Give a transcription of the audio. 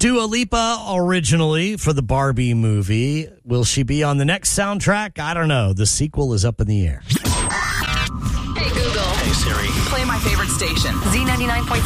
Dua Lipa originally for the Barbie movie. Will she be on the next soundtrack? I don't know. The sequel is up in the air. Hey, Google. Hey, Siri. Play my favorite station. Z99.3.